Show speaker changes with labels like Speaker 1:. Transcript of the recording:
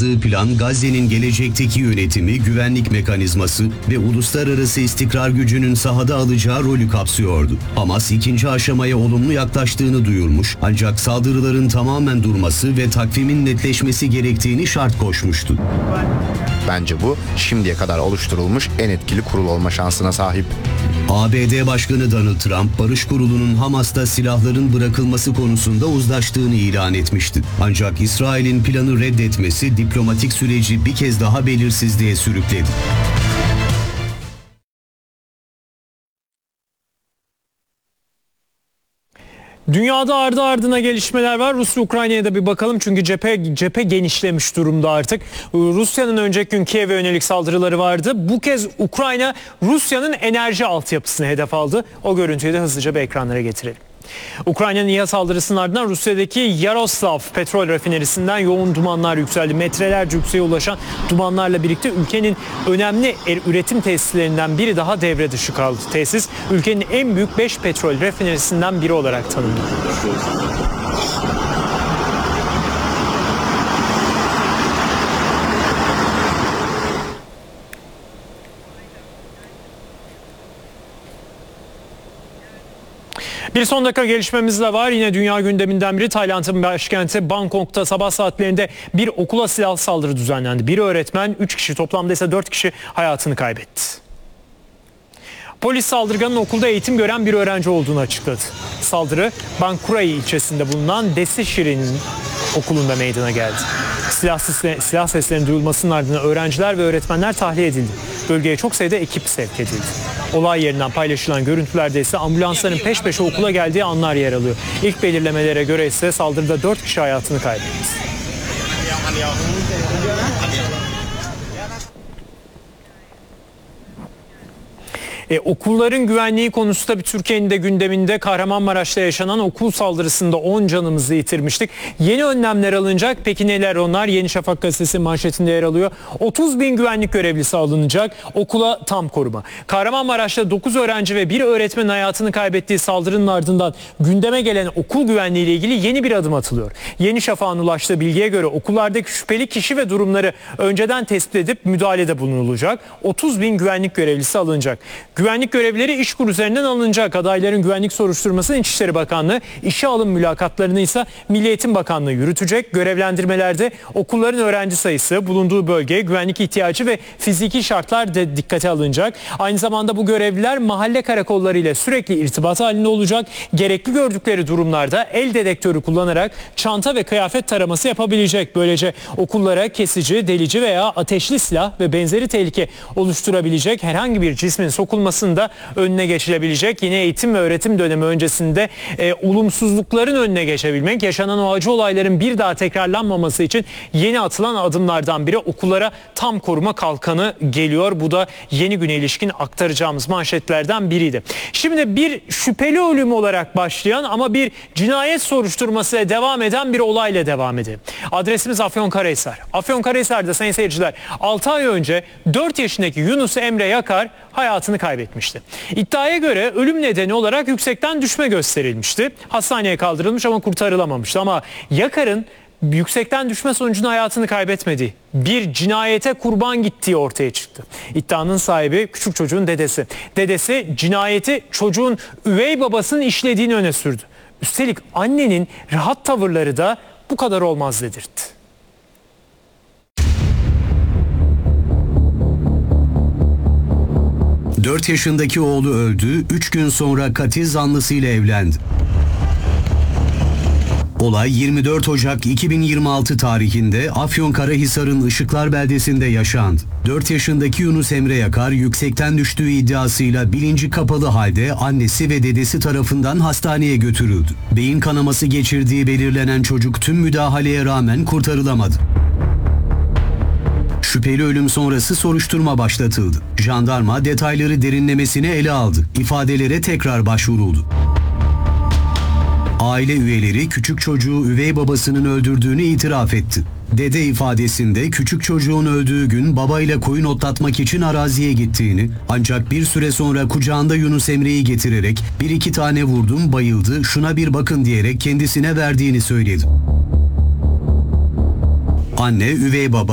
Speaker 1: hazırladığı plan Gazze'nin gelecekteki yönetimi, güvenlik mekanizması ve uluslararası istikrar gücünün sahada alacağı rolü kapsıyordu. Hamas ikinci aşamaya olumlu yaklaştığını duyurmuş, ancak saldırıların tamamen durması ve takvimin netleşmesi gerektiğini şart koşmuştu.
Speaker 2: Bence bu şimdiye kadar oluşturulmuş en etkili kurul olma şansına sahip.
Speaker 1: ABD Başkanı Donald Trump, Barış Kurulu'nun Hamas'ta silahların bırakılması konusunda uzlaştığını ilan etmişti. Ancak İsrail'in planı reddetmesi diplomatik süreci bir kez daha belirsizliğe sürükledi.
Speaker 3: Dünyada ardı ardına gelişmeler var. Rusya-Ukrayna'ya da bir bakalım çünkü cephe genişlemiş durumda artık. Rusya'nın önceki gün Kiev'e yönelik saldırıları vardı. Bu kez Ukrayna Rusya'nın enerji altyapısını hedef aldı. O görüntüyü de hızlıca bir ekranlara getirelim. Ukrayna'nın İHA saldırısının ardından Rusya'daki Yaroslav petrol rafinerisinden yoğun dumanlar yükseldi. Metrelerce yükseğe ulaşan dumanlarla birlikte ülkenin önemli üretim tesislerinden biri daha devre dışı kaldı. Tesis ülkenin en büyük 5 petrol rafinerisinden biri olarak tanınıyor. Bir son dakika gelişmemiz de var. Yine dünya gündeminden biri. Tayland'ın başkenti Bangkok'ta sabah saatlerinde bir okula silahlı saldırı düzenlendi. Bir öğretmen, 3 kişi, toplamda ise 4 kişi hayatını kaybetti. Polis saldırganın okulda eğitim gören bir öğrenci olduğunu açıkladı. Saldırı Bangkurai ilçesinde bulunan Desishiri'nin okulunda meydana geldi. Silah seslerinin duyulmasının ardından öğrenciler ve öğretmenler tahliye edildi. Bölgeye çok sayıda ekip sevk edildi. Olay yerinden paylaşılan görüntülerde ise ambulansların peş peşe okula geldiği anlar yer alıyor. İlk belirlemelere göre ise saldırıda 4 kişi hayatını kaybetti. Okulların güvenliği konusu tabii Türkiye'nin de gündeminde. Kahramanmaraş'ta yaşanan okul saldırısında 10 canımızı yitirmiştik. Yeni önlemler alınacak. Peki neler onlar? Yeni Şafak gazetesi manşetinde yer alıyor. 30 bin güvenlik görevlisi alınacak. Okula tam koruma. Kahramanmaraş'ta 9 öğrenci ve bir öğretmenin hayatını kaybettiği saldırının ardından gündeme gelen okul güvenliği ile ilgili yeni bir adım atılıyor. Yeni Şafak'ın ulaştığı bilgiye göre okullardaki şüpheli kişi ve durumları önceden tespit edip müdahalede bulunulacak. 30 bin güvenlik görevlisi alınacak. Güvenlik görevlileri İşkur üzerinden alınacak. Adayların güvenlik soruşturmasını İçişleri Bakanlığı, işe alım mülakatlarını ise Milli Eğitim Bakanlığı yürütecek. Görevlendirmelerde okulların öğrenci sayısı, bulunduğu bölge, güvenlik ihtiyacı ve fiziki şartlar da dikkate alınacak. Aynı zamanda bu görevliler mahalle karakolları ile sürekli irtibat halinde olacak. Gerekli gördükleri durumlarda el dedektörü kullanarak çanta ve kıyafet taraması yapabilecek. Böylece okullara kesici, delici veya ateşli silah ve benzeri tehlike oluşturabilecek herhangi bir cismin sokulmasında önüne geçilebilecek. Yine eğitim ve öğretim dönemi öncesinde olumsuzlukların önüne geçebilmek, yaşanan o acı olayların bir daha tekrarlanmaması için yeni atılan adımlardan biri. Okullara tam koruma kalkanı geliyor. Bu da yeni güne ilişkin aktaracağımız manşetlerden biriydi. Şimdi bir şüpheli ölüm olarak başlayan ama bir cinayet soruşturmasıyla devam eden bir olayla devam edelim. Adresimiz Afyonkarahisar. Afyonkarahisar'da sayın seyirciler 6 ay önce 4 yaşındaki Yunus Emre Yakar hayatını kaybetmişti. İddiaya göre ölüm nedeni olarak yüksekten düşme gösterilmişti. Hastaneye kaldırılmış ama kurtarılamamıştı. Ama Yakar'ın yüksekten düşme sonucunda hayatını kaybetmediği, bir cinayete kurban gittiği ortaya çıktı. İddianın sahibi küçük çocuğun dedesi. Dedesi cinayeti çocuğun üvey babasının işlediğini öne sürdü. Üstelik annenin rahat tavırları da bu kadar olmaz dedirtti.
Speaker 1: 4 yaşındaki oğlu öldü, 3 gün sonra katil zanlısıyla evlendi. Olay 24 Ocak 2026 tarihinde Afyonkarahisar'ın Işıklar beldesinde yaşandı. 4 yaşındaki Yunus Emre Yakar yüksekten düştüğü iddiasıyla bilinci kapalı halde annesi ve dedesi tarafından hastaneye götürüldü. Beyin kanaması geçirdiği belirlenen çocuk tüm müdahaleye rağmen kurtarılamadı. Şüpheli ölüm sonrası soruşturma başlatıldı. Jandarma detayları derinlemesine ele aldı. İfadelere tekrar başvuruldu. Aile üyeleri küçük çocuğu üvey babasının öldürdüğünü itiraf etti. Dede ifadesinde küçük çocuğun öldüğü gün babayla koyun otlatmak için araziye gittiğini, ancak bir süre sonra kucağında Yunus Emre'yi getirerek bir iki tane vurdum, bayıldı, şuna bir bakın diyerek kendisine verdiğini söyledi. Anne, üvey baba